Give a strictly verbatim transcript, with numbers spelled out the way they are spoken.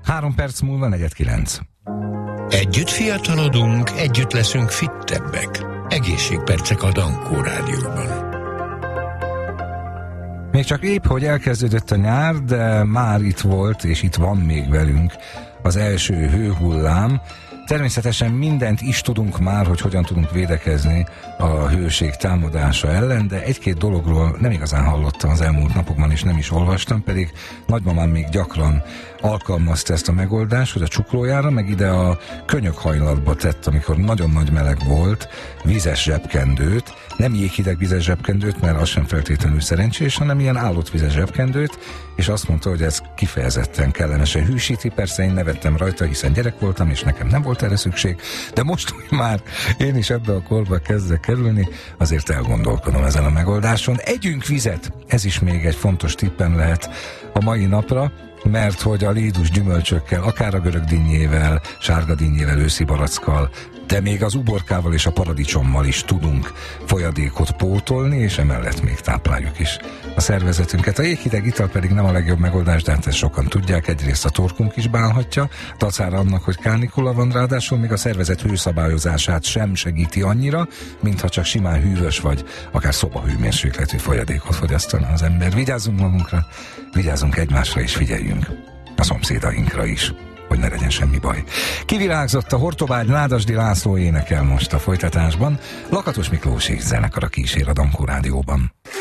Három perc múlva negyed kilenc. Együtt fiatalodunk, együtt leszünk fittebbek. Egészségpercek a Dankó Rádióban. Még csak épp, hogy elkezdődött a nyár, de már itt volt, és itt van még velünk az első hőhullám. Természetesen mindent is tudunk már, hogy hogyan tudunk védekezni a hőség támadása ellen, de egy-két dologról nem igazán hallottam az elmúlt napokban, és nem is olvastam, pedig nagymamám még gyakran alkalmazta ezt a megoldást, hogy a csuklójára, meg ide a könyökhajlatba tett, amikor nagyon nagy meleg volt, vízes zsebkendőt, nem jéghideg vízes zsebkendőt, mert az sem feltétlenül szerencsés, hanem ilyen állott vízes zsebkendőt, és azt mondta, hogy ez kifejezetten kellemesen hűsíti. Persze én nevettem rajta, hiszen gyerek voltam, és nekem nem volt erre szükség, de most, hogy már én is ebbe a korba kezdek kerülni, azért elgondolkodom ezen a megoldáson. Együnk vizet, ez is még egy fontos tippem lehet a mai napra, mert hogy a lédus gyümölcsökkel, akár a görög dinnyével, sárga dinnyével, őszi barackkal, de még az uborkával és a paradicsommal is tudunk folyadékot pótolni, és emellett még tápláljuk is a szervezetünket. A jéghideg ital pedig nem a legjobb megoldás, de hát ezt sokan tudják, egyrészt a torkunk is bánhatja, dacára annak, hogy kánikula van, ráadásul még a szervezet hőszabályozását sem segíti annyira, mintha csak simán hűvös vagy akár szobahőmérsékletű folyadékot fogyasztana az ember. Vigyázzunk magunkra, vigyázzunk egymásra, és figyeljünk a szomszédainkra is, hogy ne legyen semmi baj. Kivirágzott a Hortobágy, Nádasdy László énekel most a folytatásban. Lakatos Miklós és zenekara kísér a Dankó Rádióban.